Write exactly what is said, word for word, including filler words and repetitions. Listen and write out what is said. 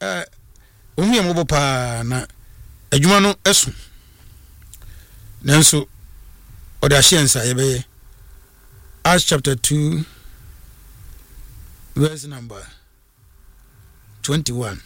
eh ohun ye mo pa na adwuma no eso nanso oda hyensa ye be Acts chapter two verse number twenty-one.